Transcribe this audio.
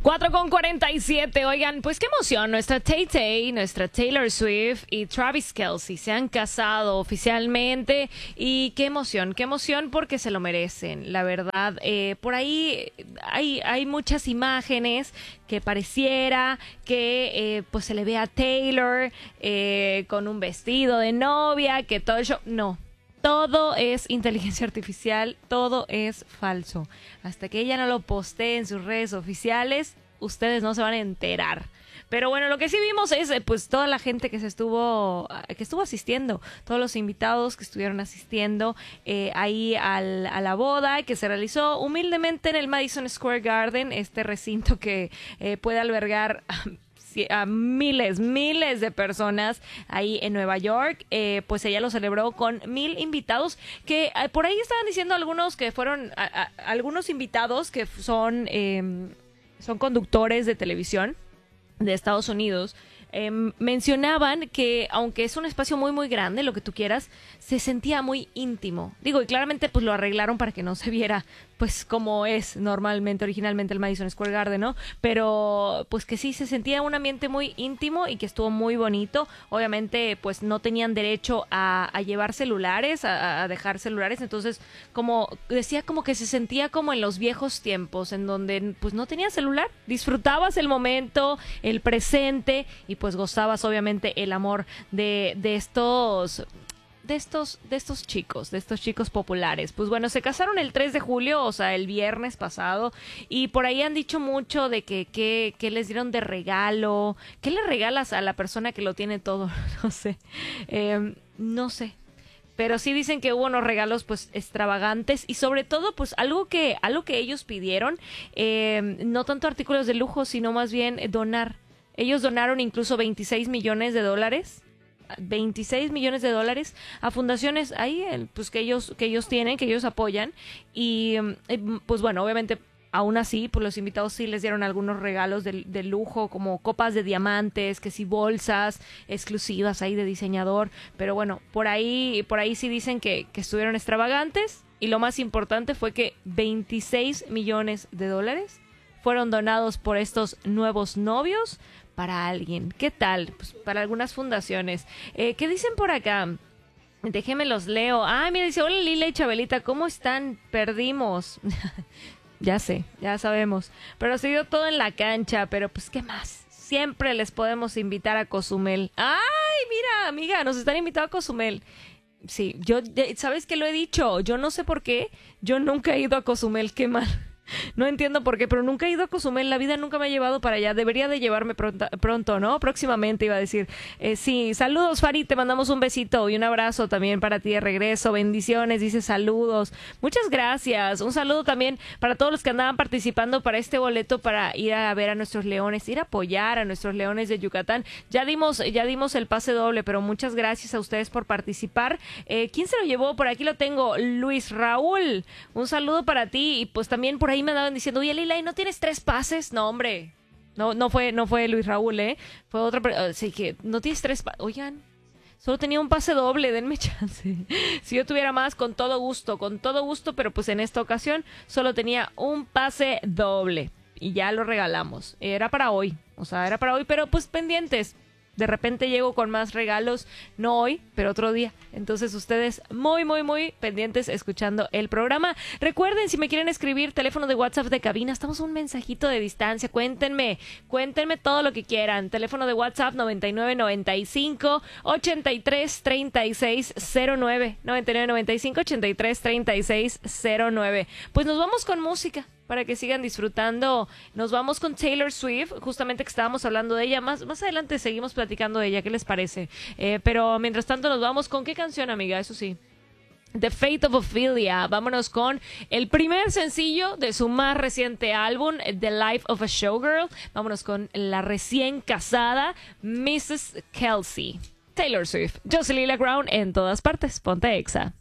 4:47. Oigan, pues qué emoción. Nuestra Tay-Tay, nuestra Taylor Swift y Travis Kelce se han casado oficialmente. Y qué emoción porque se lo merecen, la verdad. Por ahí hay muchas imágenes que pareciera que pues se le ve a Taylor con un vestido de novia, que todo el show. No. Todo es inteligencia artificial, todo es falso. Hasta que ella no lo postee en sus redes oficiales, ustedes no se van a enterar. Pero bueno, lo que sí vimos es pues toda la gente que estuvo asistiendo, todos los invitados que estuvieron asistiendo ahí a la boda que se realizó humildemente en el Madison Square Garden, este recinto que puede albergar a miles de personas ahí en Nueva York. Pues ella lo celebró con 1,000 invitados, que por ahí estaban diciendo algunos que fueron algunos invitados que son conductores de televisión de Estados Unidos. Mencionaban que aunque es un espacio muy grande, lo que tú quieras, se sentía muy íntimo. Digo, y claramente pues lo arreglaron para que no se viera pues como es originalmente el Madison Square Garden, ¿no? Pero pues que sí se sentía un ambiente muy íntimo y que estuvo muy bonito. Obviamente pues no tenían derecho a llevar celulares, a dejar celulares, entonces como decía, como que se sentía como en los viejos tiempos, en donde pues no tenías celular, disfrutabas el momento, el presente y pues gozabas obviamente el amor de estos chicos populares. Pues bueno, se casaron el 3 de julio, o sea, el viernes pasado, y por ahí han dicho mucho de que les dieron de regalo. ¿Qué le regalas a la persona que lo tiene todo? No sé. Pero sí dicen que hubo unos regalos pues extravagantes y sobre todo pues algo que ellos pidieron, no tanto artículos de lujo, sino más bien donar. Ellos donaron incluso $26 millones. 26 millones de dólares a fundaciones ahí pues que ellos tienen, que ellos apoyan. Y pues bueno, obviamente aún así pues los invitados sí les dieron algunos regalos de lujo, como copas de diamantes, que sí, bolsas exclusivas ahí de diseñador. Pero bueno, por ahí sí dicen que estuvieron extravagantes, y lo más importante fue que 26 millones de dólares fueron donados por estos nuevos novios para alguien. ¿Qué tal? Pues para algunas fundaciones. ¿Qué dicen por acá? Déjenme los leo. Mira, dice, hola Lila y Chabelita, ¿cómo están? Perdimos. Ya sé, ya sabemos. Pero se dio todo en la cancha, pero pues ¿qué más? Siempre les podemos invitar a Cozumel. ¡Ay, mira, amiga! Nos están invitando a Cozumel. Sí, ¿sabes qué lo he dicho? Yo no sé por qué. Yo nunca he ido a Cozumel, qué mal. No entiendo por qué, pero nunca he ido a Cozumel. La vida nunca me ha llevado para allá. Debería de llevarme pronto, ¿no? Próximamente, iba a decir. Sí, saludos, Fari. Te mandamos un besito y un abrazo también para ti de regreso. Bendiciones, dice saludos. Muchas gracias. Un saludo también para todos los que andaban participando para este boleto para ir a ver a nuestros leones, ir a apoyar a nuestros leones de Yucatán. Ya dimos el pase doble, pero muchas gracias a ustedes por participar. ¿Quién se lo llevó? Por aquí lo tengo. Luis Raúl. Un saludo para ti. Y pues también por ahí me andaban diciendo, oye Lila, ¿y no tienes 3 pases? No, hombre, no fue Luis Raúl, fue otra persona. Así que no tienes 3 pases. Oigan, solo tenía un pase doble, denme chance. Si yo tuviera más, con todo gusto, pero pues en esta ocasión solo tenía un pase doble y ya lo regalamos. Era para hoy, pero pues pendientes. De repente llego con más regalos, no hoy, pero otro día. Entonces ustedes muy pendientes escuchando el programa. Recuerden, si me quieren escribir, teléfono de WhatsApp de cabina, estamos a un mensajito de distancia. Cuéntenme todo lo que quieran. Teléfono de WhatsApp 9995-833609. 9995-833609. Pues nos vamos con música para que sigan disfrutando. Nos vamos con Taylor Swift, justamente que estábamos hablando de ella. Más adelante seguimos platicando de ella, ¿qué les parece? Pero mientras tanto nos vamos con ¿qué canción, amiga? Eso sí. The Fate of Ophelia. Vámonos con el primer sencillo de su más reciente álbum, The Life of a Showgirl. Vámonos con la recién casada Mrs. Kelce. Taylor Swift. Yo soy Lila Brown en todas partes. Ponte Exa.